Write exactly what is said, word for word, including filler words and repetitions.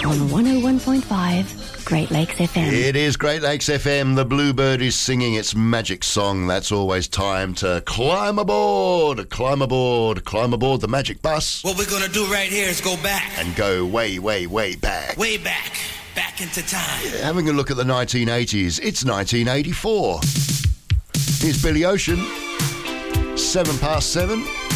on one oh one point five Great Lakes F M. It is Great Lakes F M. The Bluebird is singing its magic song. That's always time to climb aboard, climb aboard, climb aboard the magic bus. What we're going to do right here is go back. And go way, way, way back. Way back. Back into time. Yeah, having a look at the nineteen eighties. It's nineteen eighty-four. Here's Billy Ocean. Seven past seven.